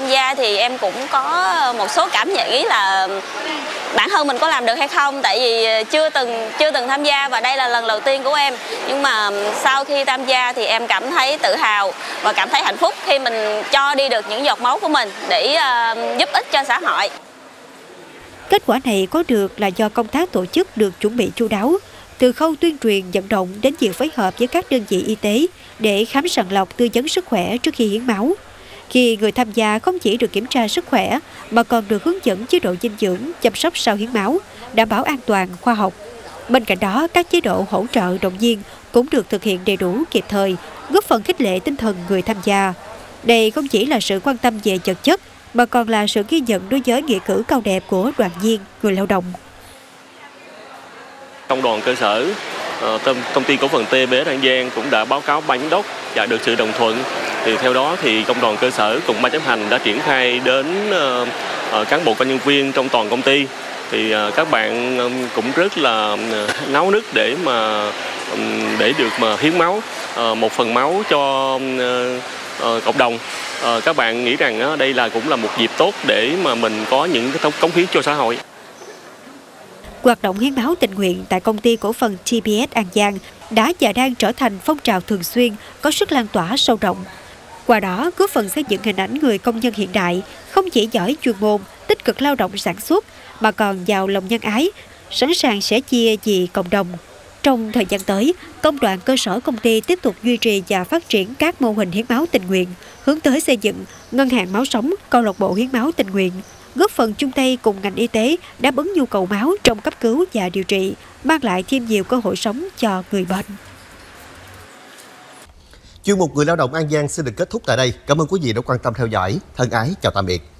tham gia thì em cũng có một số cảm nghĩ là bản thân mình có làm được hay không, tại vì chưa từng tham gia và đây là lần đầu tiên của em. Nhưng mà sau khi tham gia thì em cảm thấy tự hào và cảm thấy hạnh phúc khi mình cho đi được những giọt máu của mình để giúp ích cho xã hội. Kết quả này có được là do công tác tổ chức được chuẩn bị chu đáo, từ khâu tuyên truyền vận động đến việc phối hợp với các đơn vị y tế để khám sàng lọc tư vấn sức khỏe trước khi hiến máu. Khi người tham gia không chỉ được kiểm tra sức khỏe mà còn được hướng dẫn chế độ dinh dưỡng, chăm sóc sau hiến máu, đảm bảo an toàn, khoa học. Bên cạnh đó, các chế độ hỗ trợ động viên cũng được thực hiện đầy đủ, kịp thời, góp phần khích lệ tinh thần người tham gia. Đây không chỉ là sự quan tâm về vật chất mà còn là sự ghi nhận đối với nghĩa cử cao đẹp của đoàn viên, người lao động. Công đoàn cơ sở, công ty cổ phần TBS An Giang cũng đã báo cáo ban giám đốc và được sự đồng thuận. Thì theo đó thì công đoàn cơ sở cùng ban chấp hành đã triển khai đến cán bộ công nhân viên trong toàn công ty. Thì các bạn cũng rất là náo nức để được hiến máu, một phần máu cho cộng đồng. Các bạn nghĩ rằng đây cũng là một dịp tốt để mà mình có những cái cống hiến cho xã hội. Hoạt động hiến máu tình nguyện tại công ty cổ phần TBS An Giang đã và đang trở thành phong trào thường xuyên, có sức lan tỏa sâu rộng. Qua đó, góp phần xây dựng hình ảnh người công nhân hiện đại, không chỉ giỏi chuyên môn, tích cực lao động sản xuất, mà còn giàu lòng nhân ái, sẵn sàng sẻ chia vì cộng đồng. Trong thời gian tới, công đoàn cơ sở công ty tiếp tục duy trì và phát triển các mô hình hiến máu tình nguyện, hướng tới xây dựng ngân hàng máu sống, câu lạc bộ hiến máu tình nguyện, góp phần chung tay cùng ngành y tế đáp ứng nhu cầu máu trong cấp cứu và điều trị, mang lại thêm nhiều cơ hội sống cho người bệnh. Chuyên mục Người lao động An Giang xin được kết thúc tại đây. Cảm ơn quý vị đã quan tâm theo dõi. Thân ái chào tạm biệt.